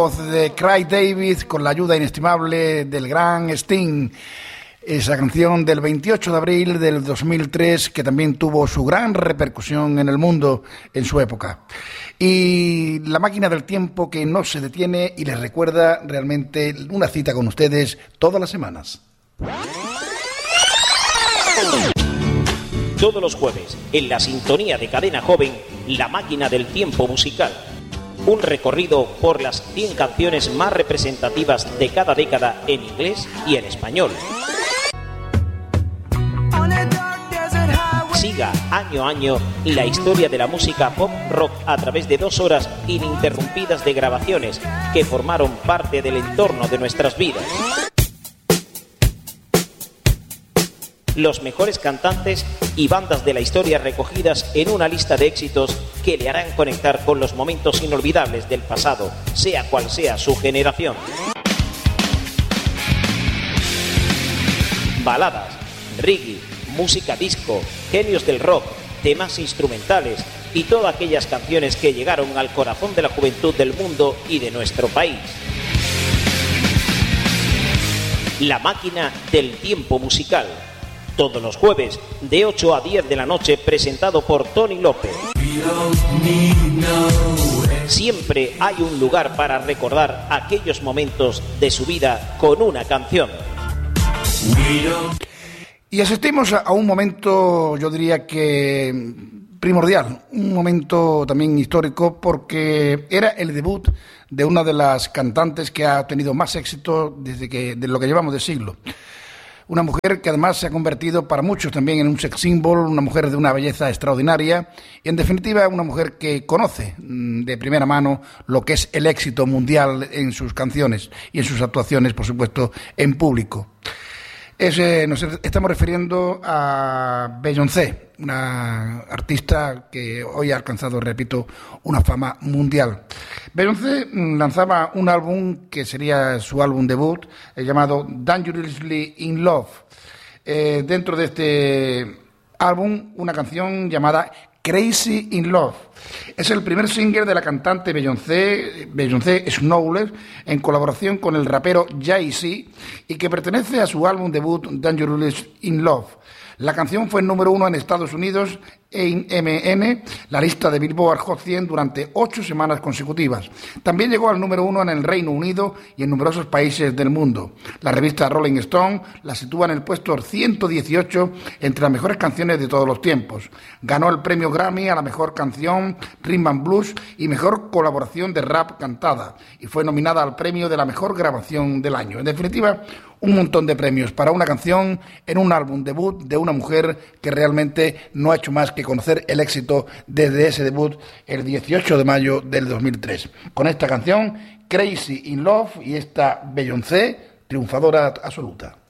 Voz de Craig David con la ayuda inestimable del gran Sting. Esa canción del 28 de abril del 2003 que también tuvo su gran repercusión en el mundo en su época. Y la máquina del tiempo que no se detiene y les recuerda realmente una cita con ustedes todas las semanas. Todos los jueves, en la sintonía de Cadena Joven, la máquina del tiempo musical. Un recorrido por las 100 canciones más representativas de cada década en inglés y en español. Siga año a año la historia de la música pop rock a través de 2 horas ininterrumpidas de grabaciones que formaron parte del entorno de nuestras vidas. Los mejores cantantes y bandas de la historia recogidas en una lista de éxitos que le harán conectar con los momentos inolvidables del pasado, sea cual sea su generación. Baladas, reggae, música disco, genios del rock, temas instrumentales y todas aquellas canciones que llegaron al corazón de la juventud del mundo y de nuestro país. La máquina del tiempo musical. Todos los jueves, de 8 a 10 de la noche, presentado por Tony López. Siempre hay un lugar para recordar aquellos momentos de su vida con una canción. Y asistimos a un momento, yo diría que primordial, un momento también histórico, porque era el debut de una de las cantantes que ha tenido más éxito de lo que llevamos de siglo. Una mujer que además se ha convertido para muchos también en un sex symbol, una mujer de una belleza extraordinaria y en definitiva una mujer que conoce de primera mano lo que es el éxito mundial en sus canciones y en sus actuaciones, por supuesto, en público. Nos estamos refiriendo a Beyoncé, una artista que hoy ha alcanzado, repito, una fama mundial. Beyoncé lanzaba un álbum que sería su álbum debut, llamado Dangerously in Love. Dentro de este álbum, una canción llamada Crazy in Love. Es el primer single de la cantante Beyoncé Knowles, en colaboración con el rapero Jay-Z, y que pertenece a su álbum debut Dangerous in Love. La canción fue el número 1 en Estados Unidos en MN, la lista de Billboard Hot 100, durante 8 semanas consecutivas. También llegó al número 1 en el Reino Unido y en numerosos países del mundo. La revista Rolling Stone la sitúa en el puesto 118 entre las mejores canciones de todos los tiempos. Ganó el premio Grammy a la mejor canción, Rhythm and Blues y mejor colaboración de rap cantada, y fue nominada al premio de la mejor grabación del año. En definitiva, un montón de premios para una canción en un álbum debut de una mujer que realmente no ha hecho más que conocer el éxito desde ese debut el 18 de mayo del 2003. Con esta canción, Crazy in Love, y esta Beyoncé, triunfadora absoluta.